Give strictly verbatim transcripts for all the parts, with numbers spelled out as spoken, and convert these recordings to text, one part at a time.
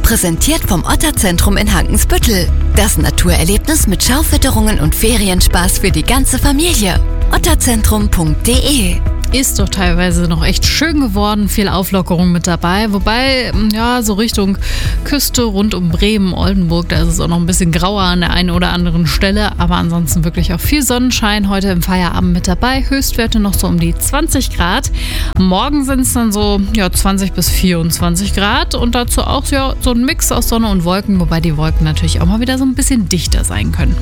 Präsentiert vom Otterzentrum in Hankensbüttel. Das Naturerlebnis mit Schaufütterungen und Ferienspaß für die ganze Familie. otterzentrum punkt de. Ist doch teilweise noch echt schön geworden, viel Auflockerung mit dabei. Wobei, ja, so Richtung Küste rund um Bremen, Oldenburg, da ist es auch noch ein bisschen grauer an der einen oder anderen Stelle. Aber ansonsten wirklich auch viel Sonnenschein heute im Feierabend mit dabei. Höchstwerte noch so um die zwanzig Grad. Morgen sind es dann so ja, zwanzig bis vierundzwanzig Grad und dazu auch ja, so ein Mix aus Sonne und Wolken, wobei die Wolken natürlich auch mal wieder so ein bisschen dichter sein können.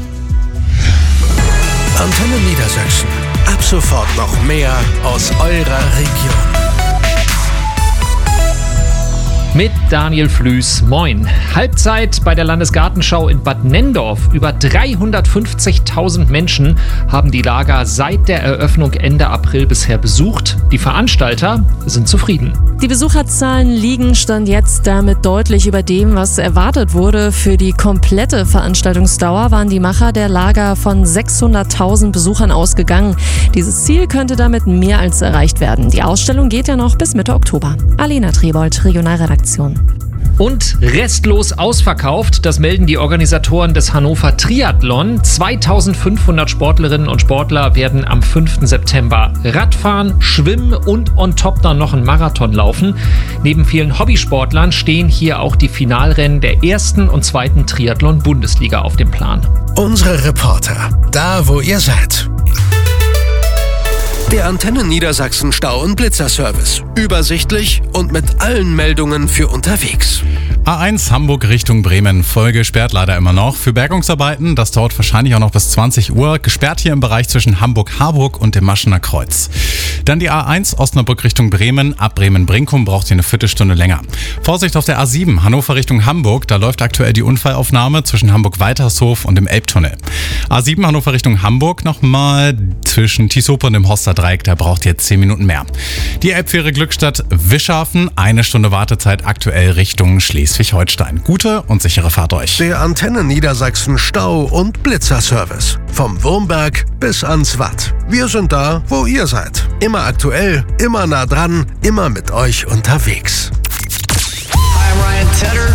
Antenne Niedersachsen. Ab sofort noch mehr aus eurer Region. Mit Daniel Flüß. Moin. Halbzeit bei der Landesgartenschau in Bad Nenndorf. Über dreihundertfünfzigtausend Menschen haben die Lager seit der Eröffnung Ende April bisher besucht. Die Veranstalter sind zufrieden. Die Besucherzahlen liegen Stand jetzt damit deutlich über dem, was erwartet wurde. Für die komplette Veranstaltungsdauer waren die Macher der Lager von sechshunderttausend Besuchern ausgegangen. Dieses Ziel könnte damit mehr als erreicht werden. Die Ausstellung geht ja noch bis Mitte Oktober. Alena Trebold, Regionalredaktion. Und restlos ausverkauft, das melden die Organisatoren des Hannover Triathlon. zweitausendfünfhundert Sportlerinnen und Sportler werden am fünften September Radfahren, schwimmen und on top dann noch einen Marathon laufen. Neben vielen Hobbysportlern stehen hier auch die Finalrennen der ersten und zweiten Triathlon-Bundesliga auf dem Plan. Unsere Reporter, da wo ihr seid. Der Antenne Niedersachsen Stau- und Blitzerservice. Übersichtlich und mit allen Meldungen für unterwegs. A eins Hamburg Richtung Bremen. Voll gesperrt leider immer noch. Für Bergungsarbeiten, das dauert wahrscheinlich auch noch bis zwanzig Uhr. Gesperrt hier im Bereich zwischen Hamburg-Harburg und dem Maschener Kreuz. Dann die A eins Osnabrück Richtung Bremen. Ab Bremen-Brinkum braucht ihr eine Viertelstunde länger. Vorsicht auf der A sieben Hannover Richtung Hamburg. Da läuft aktuell die Unfallaufnahme zwischen Hamburg-Weitershof und dem Elbtunnel. A sieben Hannover Richtung Hamburg nochmal zwischen Tisope und dem Hoster Dreieck. Da braucht ihr zehn Minuten mehr. Die Elbfähre Glückstadt Wischhafen. Eine Stunde Wartezeit aktuell Richtung Schleswig-Holstein. Gute und sichere Fahrt euch. Der Antenne Niedersachsen Stau- und Blitzerservice. Vom Wurmberg bis ans Watt. Wir sind da, wo ihr seid. Immer aktuell, immer nah dran, immer mit euch unterwegs. Hi, I'm Ryan Tedder.